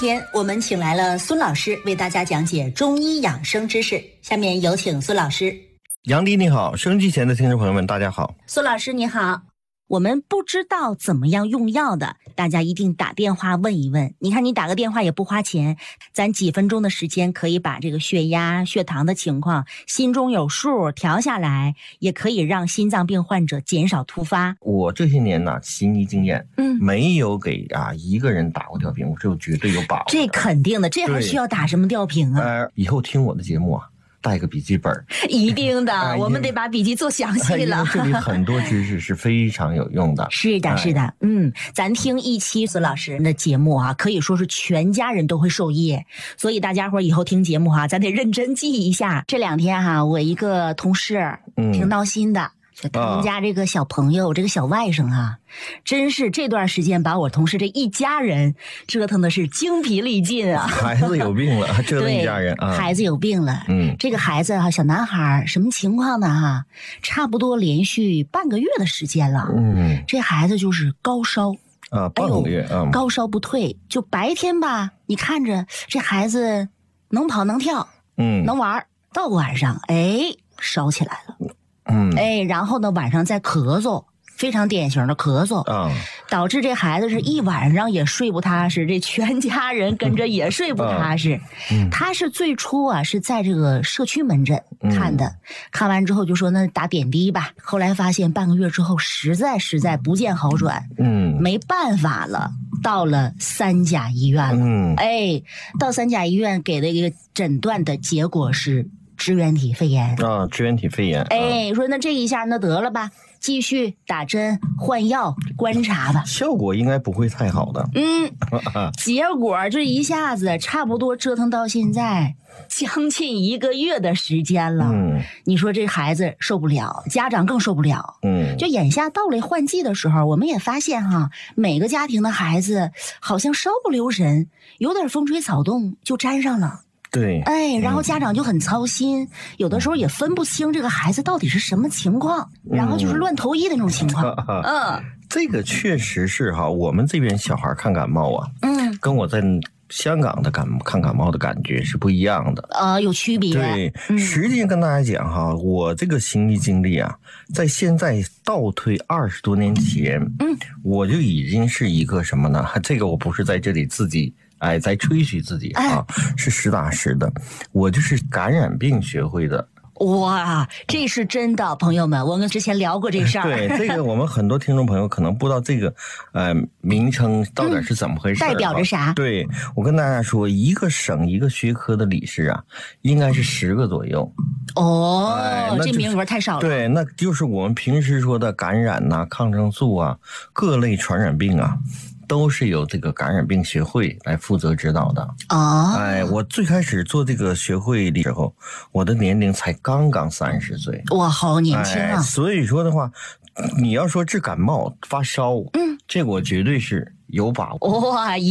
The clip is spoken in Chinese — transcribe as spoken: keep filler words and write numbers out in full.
天我们请来了孙老师为大家讲解中医养生知识，下面有请孙老师。 杨迪你好，收音机前的听众朋友们大家好。 孙老师你好。我们不知道怎么样用药的，大家一定打电话问一问。你看你打个电话也不花钱，咱几分钟的时间可以把这个血压血糖的情况心中有数调下来，也可以让心脏病患者减少突发。 我这些年呢行医经验， 嗯， 没有给啊一个人打过吊瓶，我这绝对有把握。 这肯定的，这还需要打什么吊瓶啊？ 呃，以后听我的节目啊，带个笔记本。 一定的、哎、我们得把笔记做详细了、 哎、这里很多知识是非常有用的。 是的是的、哎、嗯，咱听一期孙老师的节目啊，可以说是全家人都会受益，所以大家伙以后听节目哈、啊，咱得认真记一下。这两天哈、啊，我一个同事挺闹心的、嗯他们家这个小朋友、啊、这个小外甥啊，真是这段时间把我同事这一家人折腾的是精疲力尽啊。 孩子有病了，折腾一家人啊。 孩子有病了。嗯，这个孩子啊，小男孩什么情况呢哈？差不多连续半个月的时间了。嗯，这孩子就是高烧啊，半个月啊、哎， 高烧不退。就白天吧，你看着这孩子能跑能跳，嗯，能玩，到晚上哎烧起来了。嗯，哎，然后呢，晚上再咳嗽，非常典型的咳嗽啊、嗯，导致这孩子是一晚上也睡不踏实，这全家人跟着也睡不踏实。嗯，他是最初啊是在这个社区门诊看的，嗯、看完之后就说那打点滴吧，后来发现半个月之后实在实在不见好转，嗯，没办法了，到了三甲医院了，嗯，哎，到三甲医院给的一个诊断的结果是支原体肺炎啊，支原体肺炎。 哎，啊、说那这一下那得了吧，继续打针换药观察吧， 效果应该不会太好的。 嗯，结果这一下子差不多折腾到现在将近一个月的时间了。嗯，你说这孩子受不了，家长更受不了。嗯，就眼下到了换季的时候，我们也发现哈，每个家庭的孩子好像稍不留神，有点风吹草动就沾上了。 对， 哎，然后家长就很操心、嗯，有的时候也分不清这个孩子到底是什么情况，嗯、然后就是乱投医的那种情况。嗯， 嗯这个确实是哈，我们这边小孩看感冒啊，嗯，跟我在香港的感看感冒的感觉是不一样的， 呃，有区别。 对，嗯、实际上跟大家讲哈，我这个行医经历啊，在现在倒退二十多年前，嗯，我就已经是一个什么呢？这个我不是在这里自己。哎，在吹嘘自己啊，哎、是实打实的，我就是感染病学会的。 哇，这是真的，朋友们，我们之前聊过这事儿。 对，这个我们很多听众朋友可能不知道这个呃名称到底是怎么回事、嗯， 代表着啥？ 对，我跟大家说，一个省一个学科的理事啊，应该是十个左右。 哦，哎、这名额太少了。 对，那就是我们平时说的感染呐、啊、抗生素啊、各类传染病啊。都是由这个感染病学会来负责指导的啊！哎，我最开始做这个学会的时候，我的年龄才刚刚三十岁， 哇，好年轻啊！ 哎、所以说的话，你要说治感冒发烧，嗯，这我绝对是有把握。 哇！